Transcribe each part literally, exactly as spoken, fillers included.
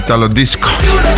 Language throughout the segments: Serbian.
Italo disco.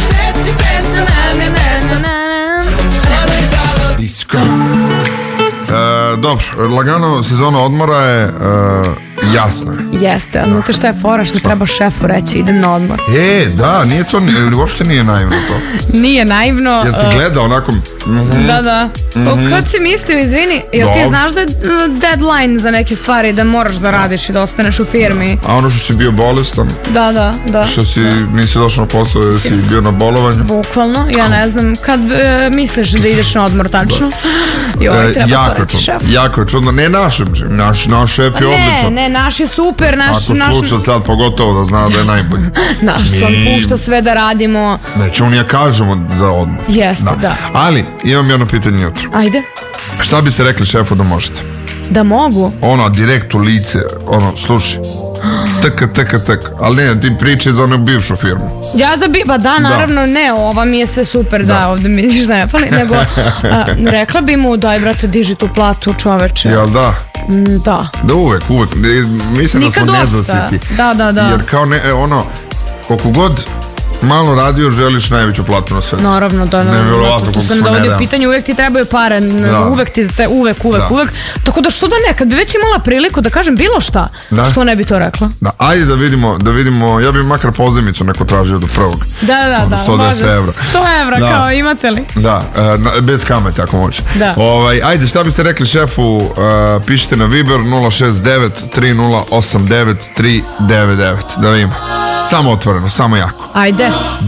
Disco. E, dobro, lagano sezona odmora je e, jasno je. Jeste, ali znate šta je fora, što treba šefu reći idem na odmor. E, da, nije to, uopšte nije naivno to. Nije naivno. Jer ti gleda onako... Mm-hmm. Da, da. Mm-hmm. Kad si mislio, izvini, jer ti znaš da je deadline za neke stvari, da moraš da radiš i da ostaneš u firmi. A ono što si bio bolestan? Da, da, da. Što si, nisi došao na posao, da si bio na bolovanju? Bukvalno, ja ne znam, kad e, misliš da ideš na odmor tačno? I ovaj treba jako to reći šef. Jako je čudno, ne našem, naš, naš šef je odličan. Ne, ne, naš je super, naš... Ako naš... sluša sad pogotovo da zna da je najbolji. Naš sam pušta sve da radimo. Nećemo nije kažemo za odmor. Jeste, da. da. Ali, imam jedno pitanje jutro. Ajde. Šta biste rekli šefu da možete? Da mogu? Ono, direkt u lice, ono, slušaj. Taka, taka, taka. Ali ne, ti priče za onu bivšu firmu. Ja za bi... Ba da, naravno, da. Ne, ova mi je sve super, da, da ovdje mi ništa ne pali, nego a, rekla bi mu, daj brate, diži tu platu, čoveče. Jel da? Da. Da, uvek, uvek. Mislim nikad da smo dosta. nezasiti. Da, da, da. Jer kao ne, ono, koliko god malo radio, želiš najveću platu na svetu. Naravno, da, da, da, tu se ne dovodi u pitanje, uvek ti trebaju pare, da. uvek ti, te, uvek, uvek, da. uvek, tako da što da ne, kad bi već imala priliku da kažem bilo šta, da. Što ne bi to rekla? Da, ajde da vidimo, da vidimo, ja bi makar pozajmicu neko tražio do prvog. Da, da, da, sto deset evra. sto evra, da. Kao imate li? Da, uh, bez kamate ako može. Da. Ovaj, ajde, šta biste rekli šefu, uh, pišite na Viber nula šest devet tri nula osam devet tri devet devet, da vidimo. Samo otvoreno, samo jako. Ajde.